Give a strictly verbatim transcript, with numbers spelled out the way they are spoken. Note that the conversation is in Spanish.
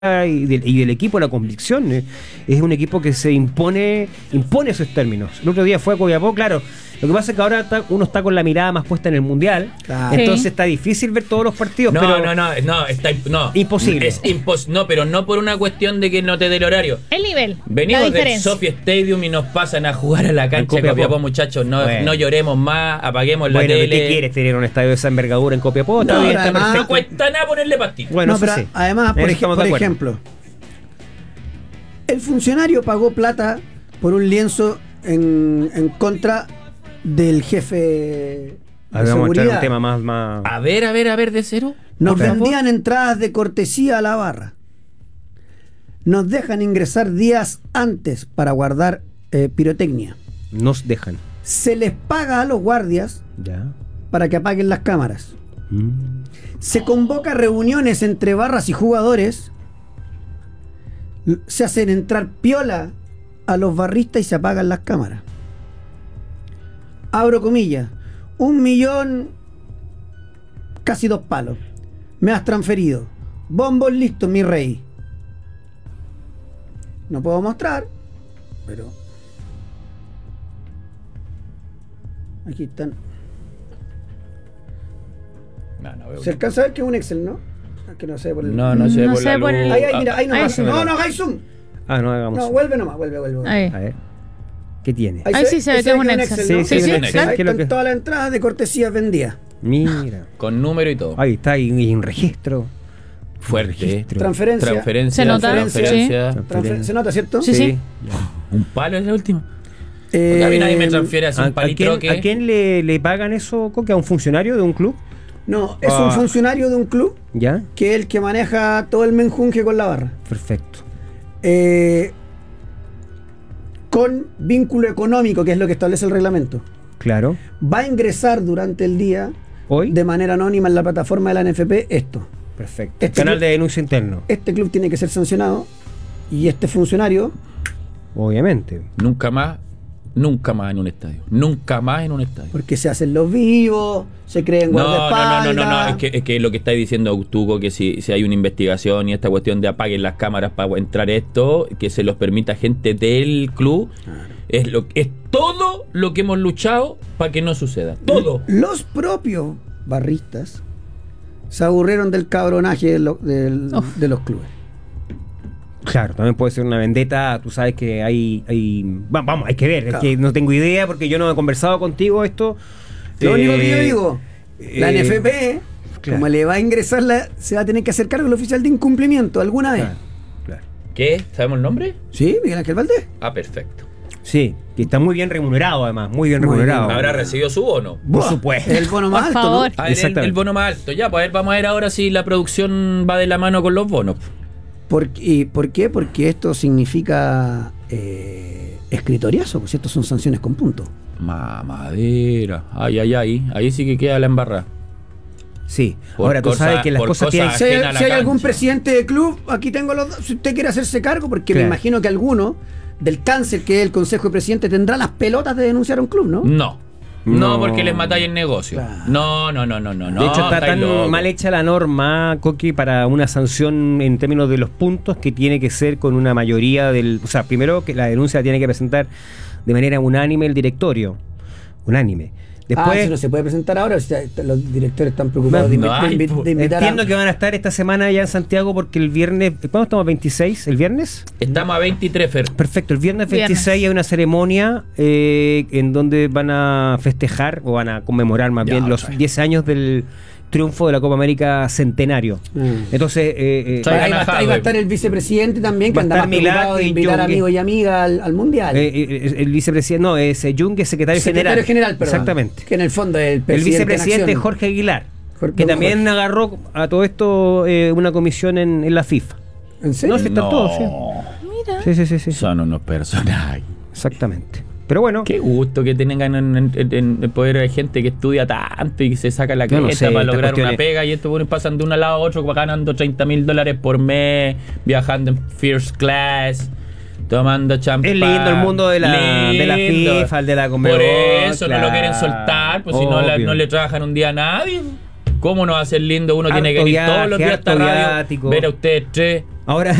y del, y del equipo, la convicción. eh, Es un equipo que se impone impone esos términos. El otro día fue a Copiapó, claro. Lo que pasa es que ahora está, uno está con la mirada más puesta en el Mundial, Claro. entonces Sí. está difícil ver todos los partidos. No, pero no, no, no, está imp- no. Imposible. Es impos no, pero no por una cuestión de que no te dé el horario. El nivel. Venimos la del diferencia. Sofia Stadium y nos pasan a jugar a la cancha de Copiapó. Copiapó, muchachos. No, Bueno. no lloremos más, apaguemos la Bueno, tele. ¿qué quieres tener un estadio de esa envergadura en Copiapó? Está No, bien, pero está además- No perfecto. cuesta nada ponerle pastito. Bueno, no, eso pero sí. además, En por, eso ej- estamos por de acuerdo. ejemplo, el funcionario pagó plata por un lienzo en, en contra del jefe de A ver, vamos a entrar en seguridad. un tema más, más... A ver, a ver, a ver, de cero. Nos Por favor. vendían entradas de cortesía a la barra. Nos dejan ingresar días antes para guardar eh, pirotecnia. Nos dejan. Se les paga a los guardias Ya. para que apaguen las cámaras. Mm. Se convoca reuniones entre barras y jugadores. L- Se hacen entrar piola a los barristas y se apagan las cámaras. Abro comillas. Un millón, casi dos palos. Me has transferido. Bombos listos, mi rey. No puedo mostrar, pero aquí están. No, no veo. Se alcanza a ver que es un Excel, ¿no? Ah, que no sé por el... No, no sé No por sé la por el- luz. Ahí, ahí, mira, ahí Ahí nomás. sí. No, no, hagáis zoom. Ah, no hagamos. No, vuelve nomás, vuelve, vuelve. vuelve. Ahí. A ver. ¿Qué tiene? Ahí sí se ve que es un Excel. Sí, ¿no? sí, sí, Ahí claro. ¿Qué es lo están que- todas las entradas de cortesía vendidas. Mira. Con número y todo. Ahí está, hay un, hay un registro. Fuerte. Registro. Transferencia. Transferencia. Se nota, Transferencia. sí. Transfer- ¿Se nota, cierto? Sí, sí. Un palo es la última. Eh, Porque a mí nadie me transfiere así ¿A, un a palitro quién, que. a quién le, le pagan eso, Coque? ¿A un funcionario de un club? No, es Ah. un funcionario de un club ¿Ya? que es el que maneja todo el menjunje con la barra. Perfecto. Eh, con vínculo económico, que es lo que establece el reglamento. Claro. Va a ingresar durante el día, Hoy. de manera anónima en la plataforma de la N F P, esto. Perfecto. Este Canal club- de denuncia interno. Este club tiene que ser sancionado y este funcionario Obviamente. Nunca más, nunca más en un estadio. Nunca más en un estadio. porque se hacen los vivos, se creen No, no, no, guardaespaldas. no, no, no, es que, es que lo que está diciendo Tuco, que si, si hay una investigación y esta cuestión de apaguen las cámaras para entrar esto, que se los permita gente del club, es, lo, es todo lo que hemos luchado para que no suceda. Todo. Los propios barristas se aburrieron del cabronaje de, lo- del- Uf. de los clubes. Claro, también puede ser una vendetta. Tú sabes que hay. hay va- vamos, hay que ver. Claro. Es que no tengo idea porque yo no he conversado contigo esto. Lo Eh, único que yo digo, la eh, N F P, claro. como le va a ingresar, la, se va a tener que hacer cargo el oficial de incumplimiento alguna vez. Claro, claro. ¿Qué? ¿Sabemos el nombre? ¿Sí? Miguel Ángel Valdés. Ah, perfecto. Sí, que está muy bien remunerado además. Muy bien Muy remunerado. bien. ¿Habrá recibido su bono? Por Buah, supuesto. El bono más Por alto, favor. ¿no? Ah, el, Exactamente. el bono más alto. Ya, pues a ver, vamos a ver ahora si la producción va de la mano con los bonos. ¿Por, y, ¿Por qué? Porque esto significa eh, escritoriazo, pues estos son sanciones con punto. Mamadera. Ay, ay, ay. Ahí sí que queda la embarrada. Sí. Por Ahora tú cosa- sabes que las por cosas cosas tienen. Si hay, ajena a la si hay algún cancha. presidente de club, aquí tengo los dos. Si usted quiere hacerse cargo, porque me Claro. imagino que alguno del cáncer que es el Consejo de Presidentes tendrá las pelotas de denunciar a un club, ¿no? No. No. No, porque les matáis el negocio. Claro. No, no, no, no, no. De hecho, está estáis tan locos. mal hecha la norma, Coqui, para una sanción en términos de los puntos que tiene que ser con una mayoría del. O sea, primero que la denuncia la tiene que presentar de manera unánime el directorio. Unánime. Ah, Después. eso no se puede presentar ahora, o sea, los directores están preocupados de, No, invi- ay, de invi- po- de invitar Entiendo a... que van a estar esta semana ya en Santiago porque el viernes. ¿Cuándo estamos? ¿veintiséis? ¿El viernes? Estamos a veintitrés, Fer. Perfecto, el viernes Viernes. veintiséis hay una ceremonia eh, en donde van a festejar o van a conmemorar más Ya, bien los otra vez. diez años del triunfo de la Copa América Centenario. Mm. Entonces, eh, eh, Traigan Ahí va, a a estar, ahí va a Hadwe. estar el vicepresidente también, que Va a anda estar más preocupado Milad de y invitar Junque. amigos y amigas al, al Mundial. eh, eh, el vicepresidente, no, es eh, Junque, secretario, Secretario general, perdón. Exactamente. Que en el fondo es el El presidente en vicepresidente acción. Jorge Aguilar, Jorge- que don también Jorge. agarró a todo esto eh, una comisión en, en la FIFA. ¿En serio? No, sí, están todos, sí. Mira. Sí, sí, sí, sí. Son unos personajes. Exactamente. Pero bueno, Qué gusto que tengan en, en- en- en poder hay gente que estudia tanto y se saca la Yo no cresta sé, para estas lograr una cuestiones- pega y estos buenos pasan de un lado a otro ganando treinta mil dólares por mes, viajando en first class, tomando champán. es lindo el mundo de la, de la Lindo. FIFA, el de la Conmebol. Por eso no lo claro. quieren soltar, pues si no, la- Obvio. no le trabajan un día a nadie. ¿Cómo no va a ser lindo? Uno tiene que Harto venir todos los viaje, días a esta harto radio, viático. ver a ustedes tres Ahora